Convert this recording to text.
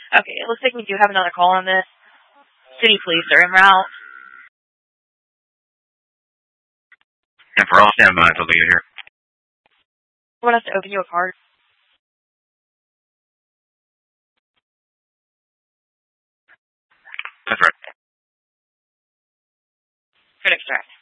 Okay, it looks like we do have another call on this. City police are en route. And for all stand by until they get here. I want us to open you a card. That's right. Good extract.